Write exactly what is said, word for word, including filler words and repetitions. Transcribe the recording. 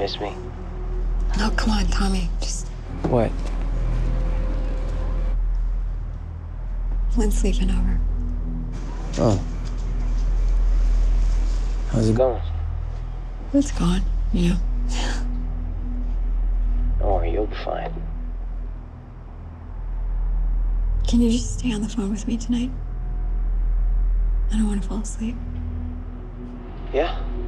miss me? No, come on, Tommy. Just What? Lynn's sleeping over. Oh. How's it going? It's gone, you know. Don't worry, you'll be fine. Can you just stay on the phone with me tonight? I don't want to fall asleep. Yeah?